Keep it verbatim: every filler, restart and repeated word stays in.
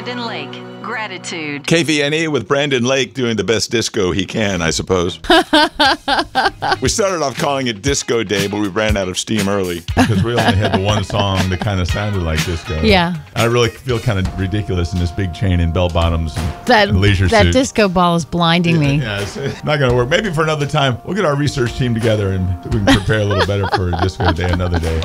Brandon Lake. Gratitude. K V N E with Brandon Lake doing the best disco he can, I suppose. We started off calling it Disco Day, but we ran out of steam early. Because we only had the one song that kind of sounded like disco. Yeah. I really feel kind of ridiculous in this big chain and bell bottoms and, That, and leisure that suit. disco ball is blinding me. Yeah, it's not going to work. Maybe for another time, we'll get our research team together and we can prepare a little better for Disco Day another day.